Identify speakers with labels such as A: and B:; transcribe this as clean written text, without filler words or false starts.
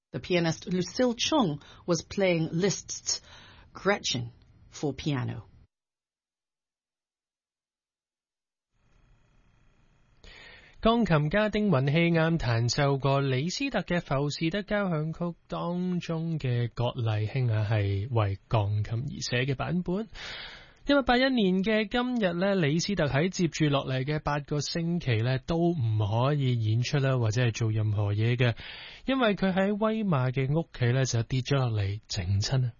A: The pianist Lucille Chung was playing Liszt's Gretchen for piano.
B: 鋼琴家丁允希啱彈奏過李斯特嘅浮士德交響曲當中嘅葛麗馨係為鋼琴而寫嘅版本。1881年嘅今日呢，李斯特喺接住落嚟嘅8個星期呢都唔可以演出啦，或者係做任何嘢嘅，因為佢喺威瑪嘅屋企呢就跌咗落嚟整親。